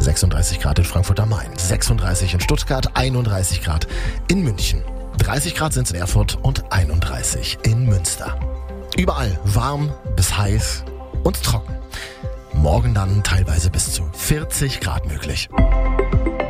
36 Grad in Frankfurt am Main, 36 in Stuttgart, 31 Grad in München. 30 Grad sind es in Erfurt und 31 in Münster. Überall warm bis heiß und trocken. Morgen dann teilweise bis zu 40 Grad möglich.